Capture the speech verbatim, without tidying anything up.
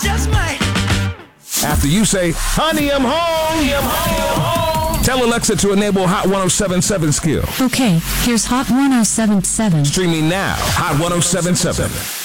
Just might. After you say, honey, I'm home. I'm home. I'm home. Tell Alexa to enable Hot one oh seven point seven skill. Okay, here's Hot one oh seven point seven. Streaming now, Hot one oh seven point seven.